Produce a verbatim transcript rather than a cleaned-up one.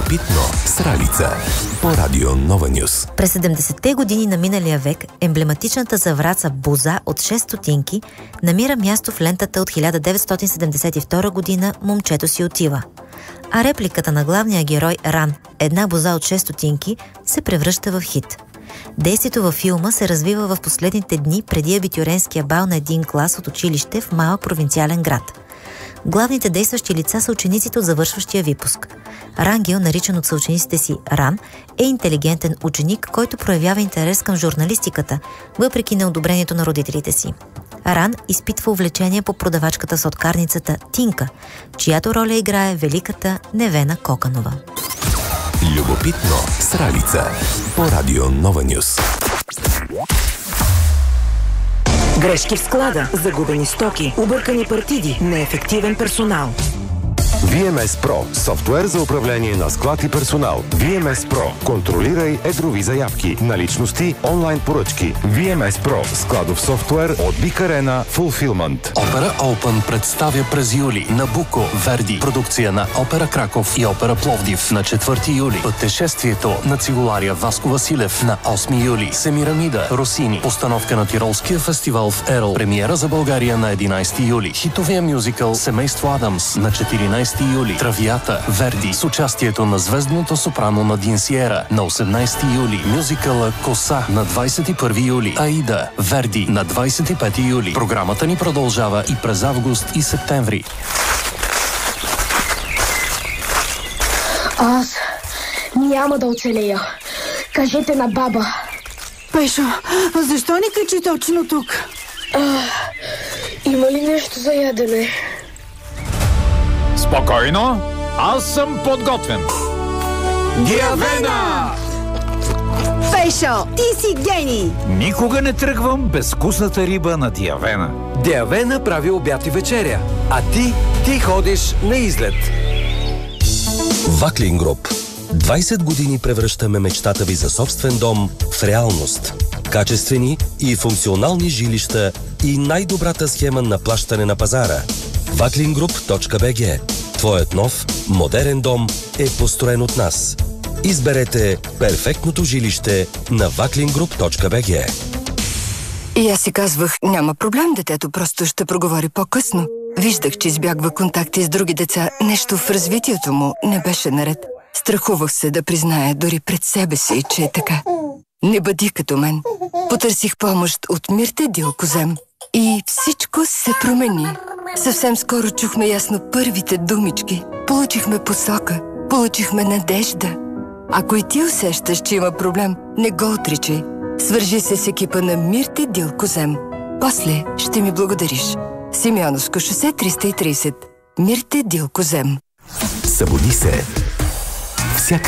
Любопитно с Ралица по радио Нова Нюс. През седемдесетте години на миналия век емблематичната за Враца буза от шест стотинки намира място в лентата от хиляда деветстотин седемдесет и втора година "Момчето си отива". А репликата на главния герой Ран "Една буза от шест стотинки" се превръща в хит. Действието във филма се развива в последните дни преди абитюренския бал на един клас от училище в малък провинциален град. Главните действащи лица са учениците от завършващия випуск. Рангел, наричан от съучениците си Ран, е интелигентен ученик, който проявява интерес към журналистиката, въпреки неодобрението на родителите си. Ран изпитва увлечение по продавачката с откарницата Тинка, чиято роля играе великата Невена Коканова. Любопитно с Ралица по радио Нова Нюс. Грешки в склада, загубени стоки, объркани партиди, неефективен персонал. ви ем ес Pro – софтуер за управление на склад и персонал. ви ем ес Pro – контролирай едрови заявки, наличности, онлайн поръчки. ви ем ес Pro – складов софтуер от Big Arena Fulfillment. Опера Open представя през юли Набуко, Верди, продукция на Опера Краков и Опера Пловдив. На четвърти юли Пътешествието на цигуларя Васко Василев. На осми юли Семирамида, Росини, постановка на Тиролския фестивал в Ерл. Премиера за България на единайсети юли. Хитовия мюзикъл Семейство Адамс. На четиринайсети юли Травията, Верди, с участието на звездното сопрано Надин Сиера. На осемнайсети юли мюзикъла Коса. На двайсет и първи юли Аида, Верди. На двайсет и пети юли програмата ни продължава и през август и септември. Аз няма да оцелея. Кажете на баба. Пешо, защо ни качи точно тук? А, има ли нещо за ядене? Спокойно, аз съм подготвен. Диавена! Пешо, ти си гений! Никога не тръгвам без вкусната риба на Диавена. Диавена прави обяд и вечеря, а ти, ти ходиш на излет. Ваклин Груп. двайсет години превръщаме мечтата ви за собствен дом в реалност. Качествени и функционални жилища и най-добрата схема на плащане на пазара. ваклин груп точка би джи. Твоят нов, модерен дом е построен от нас. Изберете перфектното жилище на ваклин груп точка би джи. И аз си казвах, няма проблем, детето просто ще проговори по-късно. Виждах, че избягва контакти с други деца. Нещо в развитието му не беше наред. Страхувах се да призная дори пред себе си, че е така. Не бъди като мен. Потърсих помощ от Мирте Дилкозем. И всичко се промени. Съвсем скоро чухме ясно първите думички. Получихме посока. Получихме надежда. Ако и ти усещаш, че има проблем, не го отричай. Свържи се с екипа на Мирте Дилкозем. После ще ми благодариш. Симеоновско шосе триста и трийсет. Мирте Дилкозем. Събуди се. Всяка